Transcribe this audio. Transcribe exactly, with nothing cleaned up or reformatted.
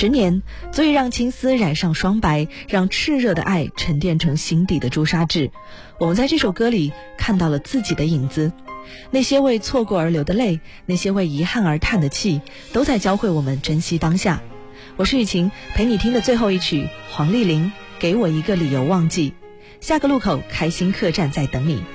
十年足以让青丝染上霜白，让炽热的爱沉淀成心底的朱砂痣。我们在这首歌里看到了自己的影子，那些为错过而流的泪，那些为遗憾而叹的气，都在教会我们珍惜当下。我是雨晴，陪你听的最后一曲，黄丽玲，给我一个理由忘记。下个路口开心客栈在等你。